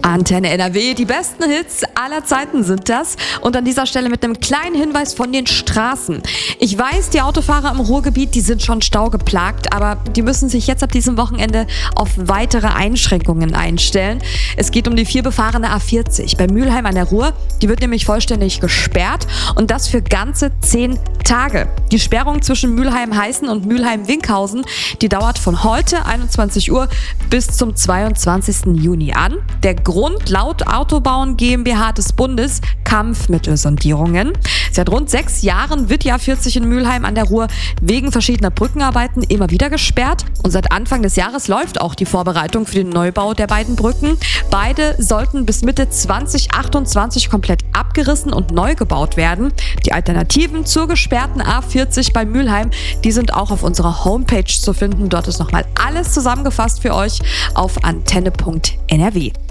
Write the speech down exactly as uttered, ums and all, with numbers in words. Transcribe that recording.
Antenne N R W, die besten Hits aller Zeiten sind das. Und an dieser Stelle mit einem kleinen Hinweis von den Straßen. Ich weiß, die Autofahrer im Ruhrgebiet, die sind schon staugeplagt, aber die müssen sich jetzt ab diesem Wochenende auf weitere Einschränkungen einstellen. Es geht um die viel befahrene A vierzig bei Mülheim an der Ruhr. Die wird nämlich vollständig gesperrt und das für ganze zehn Tage. Die Sperrung zwischen Mülheim-Heißen und Mülheim-Winkhausen, die dauert von heute einundzwanzig Uhr bis zum zweiundzwanzigsten Juni an. Der Grund laut Autobauern GmbH des Bundes: Kampfmittelsondierungen. Seit rund sechs Jahren wird die A vierzig in Mülheim an der Ruhr wegen verschiedener Brückenarbeiten immer wieder gesperrt. Und seit Anfang des Jahres läuft auch die Vorbereitung für den Neubau der beiden Brücken. Beide sollten bis Mitte zwanzig achtundzwanzig komplett abgerissen und neu gebaut werden. Die Alternativen zur gesperrten A vierzig bei Mülheim, die sind auch auf unserer Homepage zu finden. Dort ist nochmal alles zusammengefasst für euch auf antenne punkt n r w.